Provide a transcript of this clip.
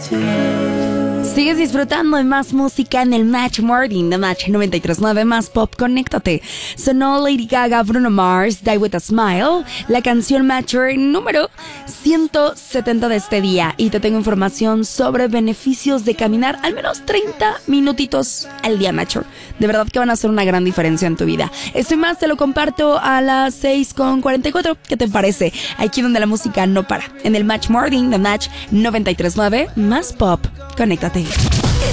Sigues disfrutando de más música en el Match Morning de Match 93.9 Más Pop. Conéctate. Sonó Lady Gaga, Bruno Mars, Die With A Smile, la canción Matcher número 170 de este día. Y te tengo información sobre beneficios de caminar al menos 30 minutitos al día, Matcher. De verdad que van a hacer una gran diferencia en tu vida. Esto y más te lo comparto a las 6:44. ¿Qué te parece? Aquí donde la música no para. En el Match Morning de Match 93.9 Más Pop. Conéctate.